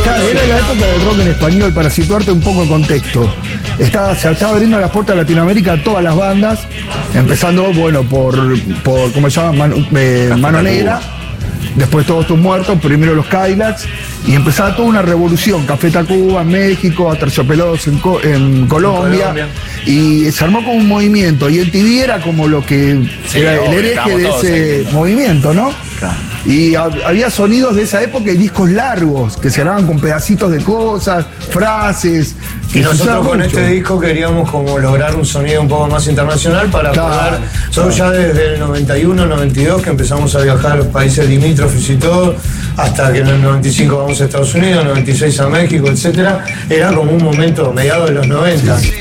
Claro, era la época del rock en español, para situarte un poco en contexto. Se estaba abriendo las puertas de Latinoamérica a todas las bandas, empezando, bueno, por ¿cómo se llama? Mano Negra. Después Todos Tus Muertos, primero los Cadillacs, y empezaba toda una revolución. Café Tacuba en México, Aterciopelados en Colombia, y se armó como un movimiento, y MTV era como lo que era el hereje de ese movimiento, ¿no? Claro. Y había sonidos de esa época y discos largos que se grababan con pedacitos de cosas, frases. Y nosotros con este disco queríamos como lograr un sonido un poco más internacional para poder. Nosotros ya desde el 91, 92 que empezamos a viajar a los países limítrofes y todo, hasta que en el 95 vamos a Estados Unidos, 96 a México, etcétera. Era como un momento mediados de los 90.